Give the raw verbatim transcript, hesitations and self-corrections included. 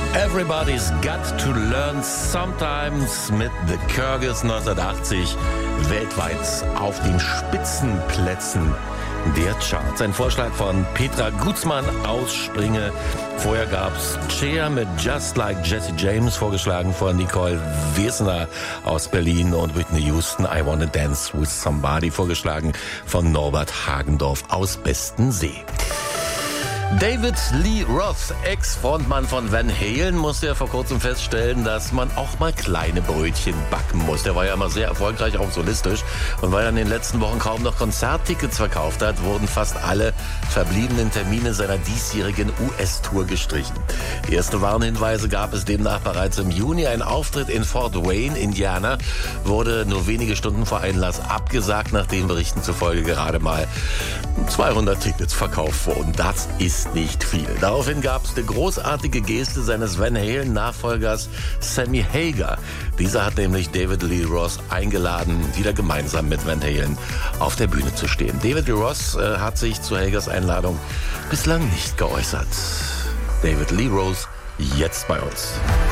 Everybody's Got to Learn Sometimes mit The Kyrgyz neunzehnhundertachtzig weltweit auf den Spitzenplätzen der Charts. Ein Vorschlag von Petra Gutzmann aus Springe. Vorher gab's Cher mit Just Like Jesse James, vorgeschlagen von Nicole Wesner aus Berlin, und Whitney Houston, I Wanna Dance With Somebody, vorgeschlagen von Norbert Hagendorf aus Bestensee. David Lee Roth, Ex-Frontmann von Van Halen, musste ja vor kurzem feststellen, dass man auch mal kleine Brötchen backen muss. Der war ja immer sehr erfolgreich, auch solistisch. Und weil er in den letzten Wochen kaum noch Konzerttickets verkauft hat, wurden fast alle verbliebenen Termine seiner diesjährigen U S-Tour gestrichen. Erste Warnhinweise gab es demnach bereits im Juni. Ein Auftritt in Fort Wayne, Indiana, wurde nur wenige Stunden vor Einlass abgesagt, nachdem Berichten zufolge gerade mal zweihundert Tickets verkauft wurden. Das ist nicht viel. Daraufhin gab es eine großartige Geste seines Van Halen-Nachfolgers Sammy Hagar. Dieser hat nämlich David Lee Roth eingeladen, wieder gemeinsam mit Van Halen auf der Bühne zu stehen. David Lee Roth äh, hat sich zu Hagars Einladung bislang nicht geäußert. David Lee Roth jetzt bei uns.